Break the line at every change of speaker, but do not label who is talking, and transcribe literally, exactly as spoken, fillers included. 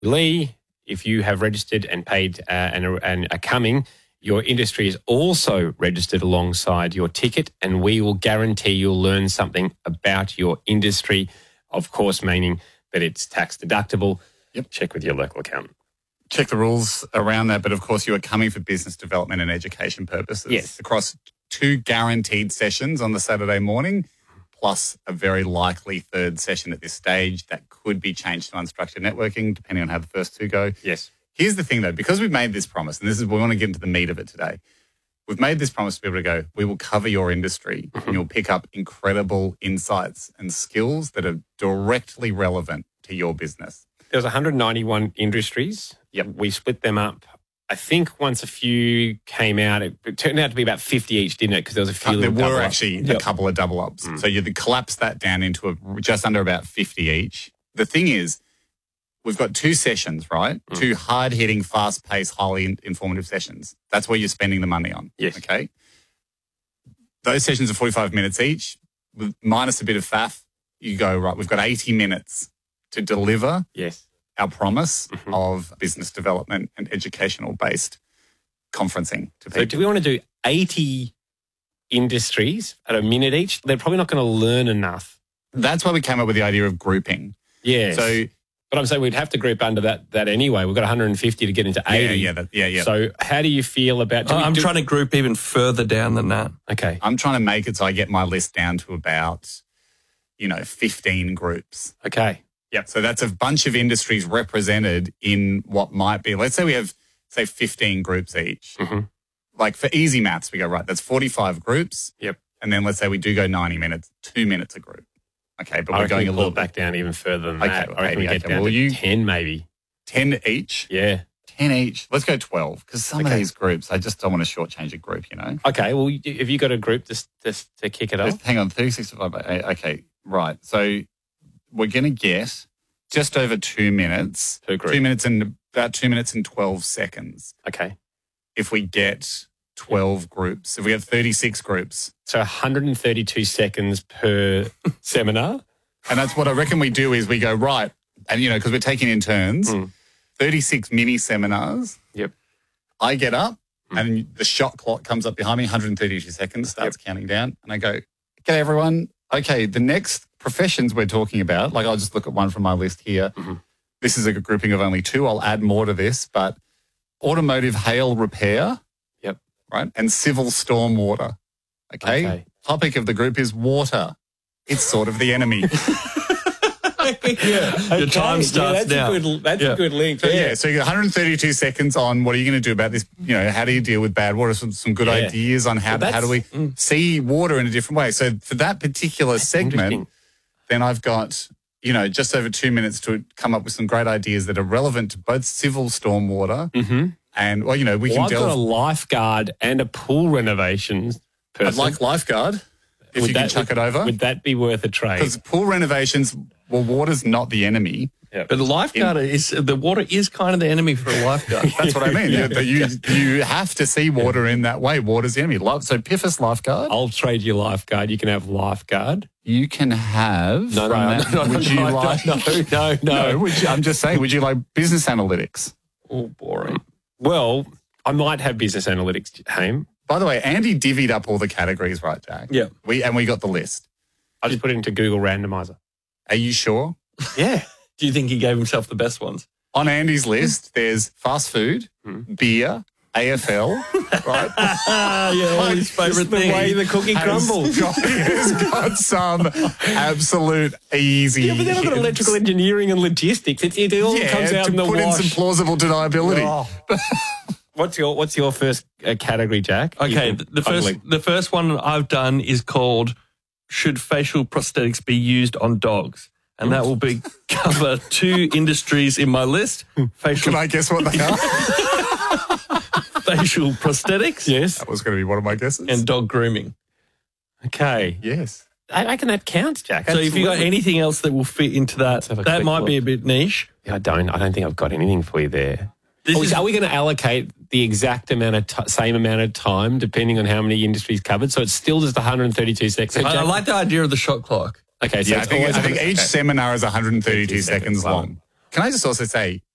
Lee, if you have registered and paid uh, and, are, and are coming, your industry is also registered alongside your ticket, and we will guarantee you'll learn something about your industry, of course, meaning that it's tax deductible.
Yep.
Check with your local accountant.
Check the rules around that, but of course you are coming for business development and education purposes.
Yes.
Across two guaranteed sessions on the Saturday morning, plus a very likely third session at this stage that could be changed to unstructured networking, depending on how the first two go.
Yes.
Here's the thing, though, because we've made this promise, and this is we want to get into the meat of it today. We've made this promise to be able to go, we will cover your industry
Mm-hmm.
and you'll pick up incredible insights and skills that are directly relevant to your business.
There's one hundred ninety-one industries.
Yep.
We split them up. I think once a few came out, it, it turned out to be about fifty each, didn't it? Because there was a few
Uh, there
little
were
double-ups.
actually
Yep.
a couple of double ups.
Mm.
So you collapse that down into a, just under about fifty each. The thing is, we've got two sessions, right?
Mm.
Two hard-hitting, fast-paced, highly in- informative sessions. That's where you're spending the money on.
Yes.
Okay? Those sessions are forty-five minutes each, with minus a bit of faff. You go, right, we've got eighty minutes to deliver
Yes.
our promise
Mhm.
of business development and educational-based conferencing to
So
people.
do we want to do eighty industries at a minute each? They're probably not going to learn enough.
That's why we came up with the idea of grouping.
Yes.
So,
but I'm saying we'd have to group under that that anyway. We've got one hundred fifty to get into
yeah,
eighty.
yeah, that, yeah, yeah.
So how do you feel about... do we
I'm
do-
trying to group even further down than that.
Okay.
I'm trying to make it so I get my list down to about, you know, fifteen groups.
Okay.
Yep. So that's a bunch of industries represented in what might be, let's say we have, say, fifteen groups each.
Mhm.
Like for easy maths, we go, right, that's forty-five groups.
Yep.
And then let's say we do go ninety minutes, two minutes a group. Okay, but
I
we're
reckon
going
we
a
pull
little
it back down even further than
Okay,
that. I reckon we
okay,
get
okay.
down
Well,
to
you-
ten maybe.
ten each.
Yeah.
ten each. Let's go twelve because some of
Okay.
these groups, I just don't want to shortchange a group, you know.
Okay. Well, have you got a group to, to, to kick it off?
Just hang on, thirty-six divided by eight. Okay, right. So we're going to get just over two minutes.
Per group.
Two minutes and about two minutes and twelve seconds.
Okay.
If we get twelve groups, if we have thirty-six groups,
So one hundred thirty-two seconds per seminar.
and that's what I reckon we do is we go right, and you know because we're taking in turns,
Mm.
thirty-six mini seminars.
Yep.
I get up
Mm.
and the shot clock comes up behind me, one hundred thirty-two seconds, starts counting down, and I go, okay, everyone. Okay, the next professions we're talking about, like I'll just look at one from my list here.
Mhm.
This is a grouping of only two. I'll add more to this, but automotive hail repair,
Yep.
right, and civil stormwater. Okay?
Okay.
Topic of the group is water. It's sort of the enemy.
Yeah. Your time starts
that's
now.
A good, that's
Yeah.
a good link.
So, yeah, so you got one hundred thirty-two seconds on what are you going to do about this? You know, how do you deal with bad water? Some, some good
Yeah.
ideas on how,
So
how do we
that's- mm.
see water in a different way. So for that particular segment,
interesting.
then I've got, you know, just over two minutes to come up with some great ideas that are relevant to both civil stormwater
Mm-hmm.
and, well, you know, we
Well,
can
I've got a
delve.
lifeguard and a pool renovation person.
I'd like lifeguard if
Would
you can
that-
chuck it over.
Would that be worth a trade?
Because pool renovations, well, water's not the enemy.
Yeah.
But the lifeguard is, the water is kind of the enemy for a lifeguard.
That's what I mean. you, you you have to see water in that way. Water's the enemy. Love, so P I F A S lifeguard.
I'll trade you lifeguard. You can have lifeguard.
You can have.
No, no,
from
no,
that-
no, no,
would you
no,
like?
no, no, no,
No, would you, I'm just saying. Would you like business analytics?
Oh, boring.
Well, I might have business analytics, Haim.
By the way, Andy divvied up all the categories, right, Jack?
Yeah.
We and we got the list.
I just put it into Google Randomizer.
Are you sure?
Yeah.
Do you think he gave himself the best ones?
On Andy's list, there's fast food,
Hmm.
beer, A F L, right?
Ah, yeah, all his favourite
the
thing.
way the cookie
Has
crumbles.
got- Has got some absolute easy.
Yeah, but then I've got electrical engineering and logistics. It, it all
Yeah,
comes out
to
in the
put
wash.
in some plausible deniability.
Oh. What's your What's your first uh, category, Jack?
Okay,
You
the,
can
the first
ugly.
the first one I've done is called "Should facial prosthetics be used on dogs?" And that will be cover two industries in my list: facial
Can I guess what they are?
facial prosthetics,
Yes.
That was going to be one of my guesses.
and dog grooming.
Okay.
yes.
I reckon that counts, Jack.
So if you got
Absolutely.
anything else that will fit into that,
have a
that
quick
might be a
look.
bit niche.
I don't. I don't think I've got anything for you there.
This
Oh,
is,
are we going to allocate the exact amount of t- same amount of time depending on how many industries covered? So it's still just one hundred thirty-two seconds. So
I, I
Jack-
like the idea of the shot clock.
Okay, so
Yeah, I
it's
think,
always
I think
gonna-
each
okay.
seminar is one hundred thirty-two seconds
seconds
long.
long.
Can I just also say,